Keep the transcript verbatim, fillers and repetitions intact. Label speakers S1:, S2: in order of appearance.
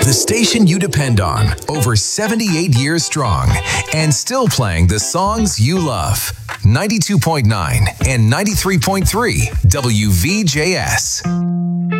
S1: The station you depend on, over seventy-eight years strong, and still playing the songs you love. ninety-two point nine and ninety-three point three W V J S.